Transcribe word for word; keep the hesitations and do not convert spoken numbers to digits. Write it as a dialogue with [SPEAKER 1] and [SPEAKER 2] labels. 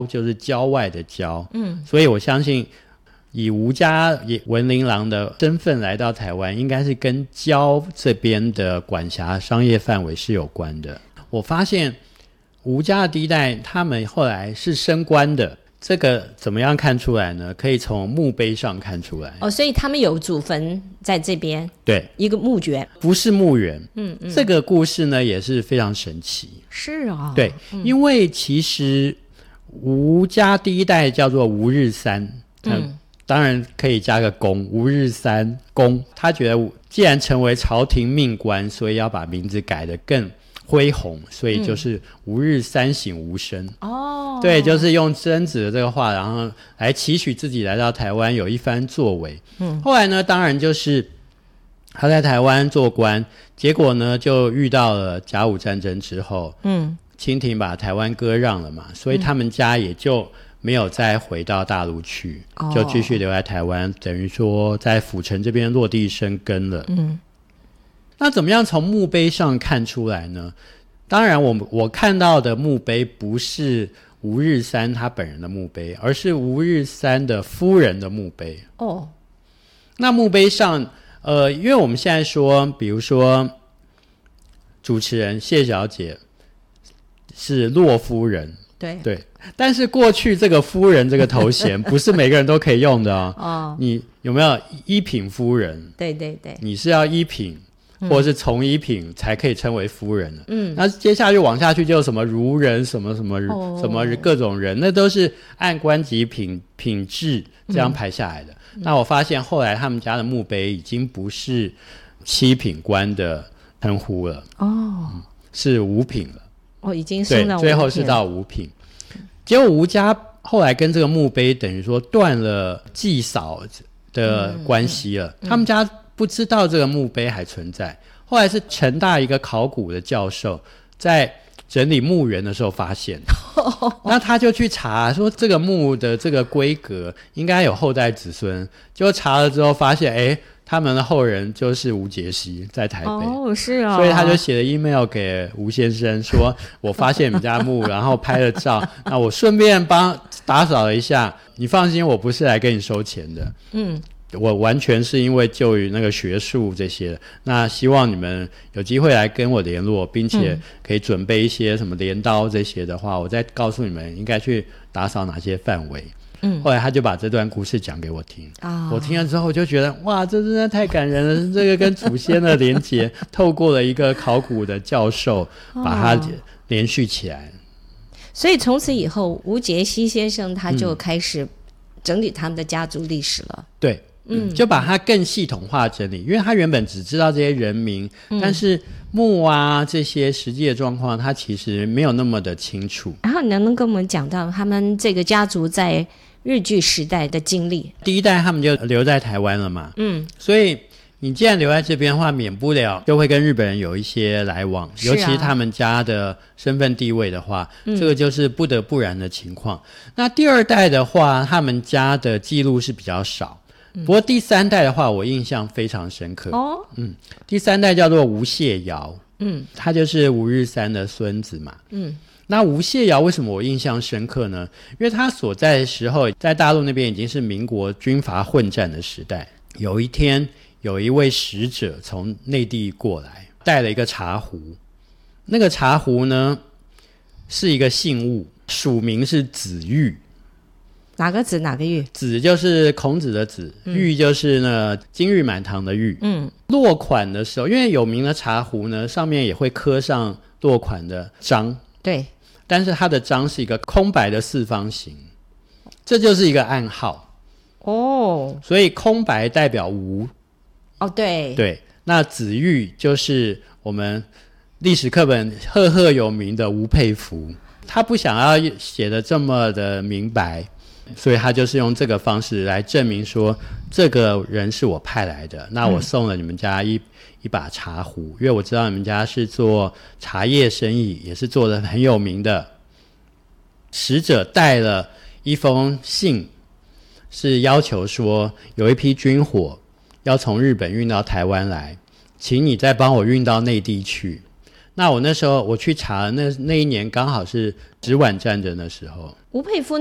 [SPEAKER 1] 就是郊外的郊，嗯，所以我相信以吴家文林郎的身份来到台湾，应该是跟郊这边的管辖商业范围是有关的。我发现吴家的第一代他们后来是升官的，这个怎么样看出来呢？可以从墓碑上看出来。
[SPEAKER 2] 哦，所以他们有祖坟在这边，
[SPEAKER 1] 对，
[SPEAKER 2] 一个墓园，
[SPEAKER 1] 不是墓园。
[SPEAKER 2] 嗯嗯，
[SPEAKER 1] 这个故事呢也是非常神奇。
[SPEAKER 2] 是啊、哦，
[SPEAKER 1] 对、嗯，因为其实吴家第一代叫做吴日三，嗯，当然可以加个公，吴日三公。他觉得既然成为朝廷命官，所以要把名字改得更恢宏，所以就是吾日三省吾身。哦、嗯，对，就是用曾子的这个话，然后来期许自己来到台湾有一番作为。嗯，后来呢，当然就是他在台湾做官，结果呢就遇到了甲午战争之后，嗯，清廷把台湾割让了嘛，所以他们家也就没有再回到大陆去，嗯、就继续留在台湾，等于说在府城这边落地生根了。嗯。那怎么样从墓碑上看出来呢？当然我我看到的墓碑不是吴日三他本人的墓碑，而是吴日三的夫人的墓碑。哦，那墓碑上呃，因为我们现在说比如说主持人谢小姐是骆夫人，
[SPEAKER 2] 对
[SPEAKER 1] 对，但是过去这个夫人这个头衔不是每个人都可以用的哦。哦，你有没有一品夫人？
[SPEAKER 2] 对对对，
[SPEAKER 1] 你是要一品或者是从一品才可以称为夫人的。嗯，那接下去往下去就有什么儒人什么什么、哦、什么各种人，那都是按官级品品质这样排下来的。嗯、那我发现后来他们家的墓碑已经不是七品官的称呼了，哦、嗯，是五品了。
[SPEAKER 2] 哦，已经升到五品了，
[SPEAKER 1] 对，最后是到五品。结果吴家后来跟这个墓碑等于说断了祭扫的关系了，嗯嗯、他们家不知道这个墓碑还存在，后来是成大一个考古的教授在整理墓园的时候发现那他就去查说这个墓的这个规格应该有后代子孙，结果查了之后发现哎，他们的后人就是吴杰西在台北。
[SPEAKER 2] 哦，是啊、哦，
[SPEAKER 1] 所以他就写了 email 给吴先生说我发现你们家墓然后拍了照那我顺便帮打扫了一下，你放心我不是来跟你收钱的，嗯，我完全是因为就于那个学术这些，那希望你们有机会来跟我联络，并且可以准备一些什么镰刀这些的话，我再告诉你们应该去打扫哪些范围。嗯，后来他就把这段故事讲给我听、哦、我听了之后就觉得哇这真的太感人了，这个跟祖先的连结透过了一个考古的教授把它连续起来、哦、
[SPEAKER 2] 所以从此以后吴杰西先生他就开始整理他们的家族历史了、嗯、
[SPEAKER 1] 对，嗯，就把它更系统化整理，因为他原本只知道这些人名、嗯、但是墓啊这些实际的状况他其实没有那么的清楚。
[SPEAKER 2] 然后你能不能跟我们讲到他们这个家族在日据时代的经历？
[SPEAKER 1] 第一代他们就留在台湾了嘛，嗯，所以你既然留在这边的话免不了就会跟日本人有一些来往、啊、尤其是他们家的身份地位的话、嗯、这个就是不得不然的情况。那第二代的话他们家的记录是比较少、嗯、不过第三代的话我印象非常深刻哦，嗯，第三代叫做吴谢尧，嗯，他就是吴日三的孙子嘛，嗯，那吴谢尧为什么我印象深刻呢？因为他所在的时候在大陆那边已经是民国军阀混战的时代，有一天有一位使者从内地过来带了一个茶壶，那个茶壶呢是一个信物，署名是子玉。
[SPEAKER 2] 哪个子哪个玉？
[SPEAKER 1] 子就是孔子的子、嗯、玉就是呢金玉满堂的玉。嗯，落款的时候因为有名的茶壶呢上面也会刻上落款的章，
[SPEAKER 2] 对，
[SPEAKER 1] 但是它的章是一个空白的四方形，这就是一个暗号哦，所以空白代表无。
[SPEAKER 2] 哦，对
[SPEAKER 1] 对，那子玉就是我们历史课本赫赫有名的吴佩孚，他不想要写得这么的明白，所以他就是用这个方式来证明说这个人是我派来的，那我送了你们家一、嗯、一把茶壶，因为我知道你们家是做茶叶生意，也是做得很有名的。使者带了一封信，是要求说有一批军火要从日本运到台湾来，请你再帮我运到内地去。 那我那时候我去查，那那一年刚好是直皖战争的时候。
[SPEAKER 2] 吴佩孚